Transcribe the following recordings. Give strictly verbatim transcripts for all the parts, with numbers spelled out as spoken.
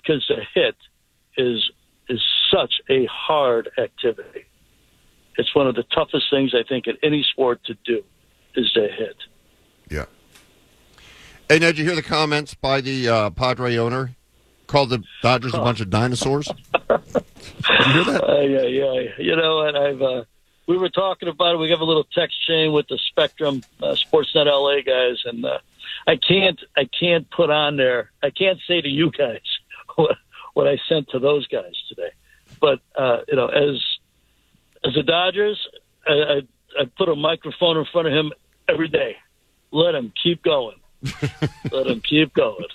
because the hit is is such a hard activity. It's one of the toughest things, I think, in any sport to do is to hit. Yeah. Hey, Ned, did you hear the comments by the uh, Padre owner? Called the Dodgers a bunch of dinosaurs? Did you hear that? Uh, yeah, yeah. You know, and I've uh, we were talking about it. We have a little text chain with the Spectrum uh, Sportsnet L A guys, and uh, I can't, I can't put on there. I can't say to you guys what, what I sent to those guys today. But uh, you know, as as the Dodgers, I, I, I put a microphone in front of him every day. Let him keep going. Let him keep going.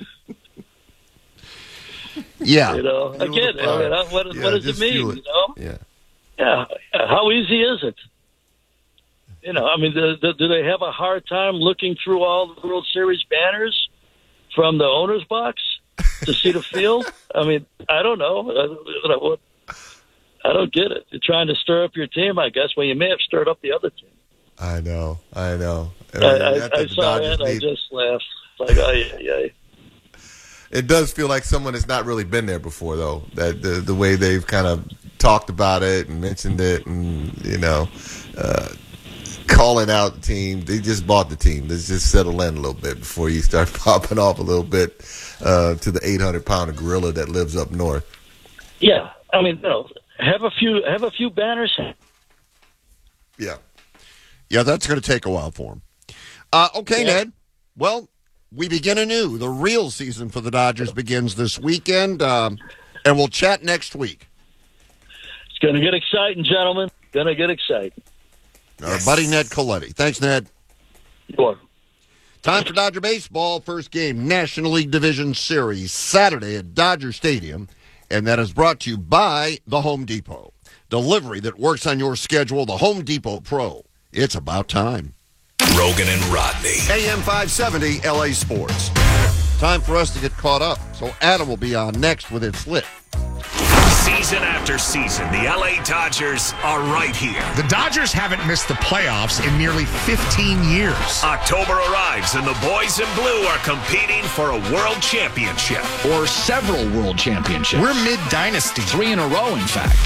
Yeah. You know, again, I mean, what, yeah, what does it mean? it. You know? Yeah. Yeah. How easy is it? You know, I mean, do, do they have a hard time looking through all the World Series banners from the owner's box to see the field? I mean, I don't know. I, I don't get it. You're trying to stir up your team, I guess. Well, you may have stirred up the other team. I know. I know. I, I, I saw that and I just laughed. Like, oh, yeah, yeah. It does feel like someone has not really been there before, though. That the the way they've kind of talked about it and mentioned it, and you know, uh, calling out the team. They just bought the team. Let's just settle in a little bit before you start popping off a little bit uh, to the eight hundred pound gorilla that lives up north. Yeah, I mean, you know, have a few have a few banners. Yeah, yeah, that's going to take a while for him. Uh, okay, yeah. Ned. Well, we begin anew. The real season for the Dodgers begins this weekend, um, and we'll chat next week. It's going to get exciting, gentlemen. Going to get exciting. Our buddy Ned Coletti. Thanks, Ned. You're welcome. Time for Dodger baseball. First game, National League Division Series, Saturday at Dodger Stadium, and that is brought to you by the Home Depot. Delivery that works on your schedule, the Home Depot Pro. It's about time. Rogan and Rodney. A M five seventy, L A Sports. Time for us to get caught up, so Adam will be on next with It's Lit. Season after season, the L A Dodgers are right here. The Dodgers haven't missed the playoffs in nearly fifteen years. October arrives and the boys in blue are competing for a world championship. Or several world championships. We're mid-dynasty. Three in a row, in fact.